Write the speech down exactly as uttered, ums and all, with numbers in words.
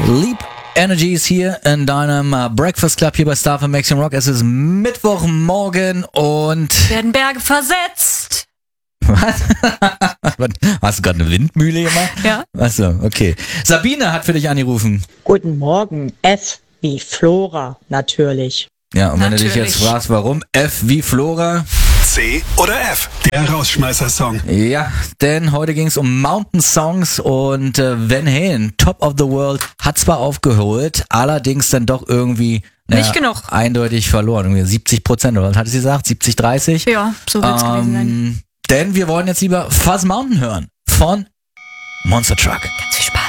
Leap Energies hier in deinem uh, Breakfast Club hier bei Star F M Max Rock. Es ist Mittwochmorgen und... Werden Berge versetzt. Was? Hast du gerade eine Windmühle gemacht? Ja. Achso, okay. Sabine hat für dich angerufen. Guten Morgen, F wie Flora, natürlich. Ja, und wenn Natürlich. du dich jetzt fragst, warum F wie Flora... C oder F, der Rausschmeißer-Song. Ja, denn heute ging es um Mountain Songs und äh, Van Halen, Top of the World, hat zwar aufgeholt, allerdings dann doch irgendwie naja, Nicht genug. eindeutig verloren. Irgendwie siebzig Prozent, oder was hat sie gesagt? siebzig, dreißig? Ja, so wird's gewesen sein. Ähm, denn wir wollen jetzt lieber Fuzz Mountain hören von Monster Truck. Ganz viel Spaß.